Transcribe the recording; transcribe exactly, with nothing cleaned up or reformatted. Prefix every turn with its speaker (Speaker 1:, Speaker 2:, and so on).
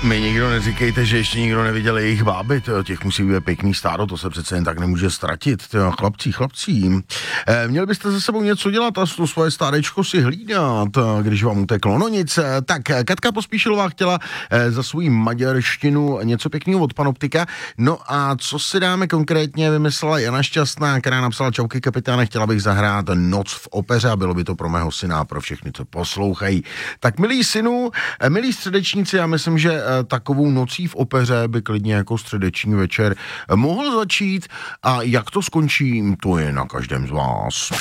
Speaker 1: Mi nikdo neříkejte, že ještě nikdo neviděl jejich báby, tyjo, těch musí být pěkný stádo, to se přece jen tak nemůže ztratit, tyjo, chlapcí, chlapcí. E, měli byste se sebou něco dělat a to svoje stádečko si hlídat, když vám uteklo. No nic, tak Katka Pospíšilová chtěla e, za svou maďarštinu něco pěkného od Panoptika, no a co si dáme konkrétně, vymyslela Jana Šťastná, která napsala: čauky kapitáne, chtěla bych zahrát Noc v opeře a bylo by to pro mého syna a pro všechny, co poslouchají. Tak milí synu, milí středečníci, já myslím, že takovou nocí v opeře by klidně jako středeční večer mohl začít a jak to skončí, to je na každém z vás.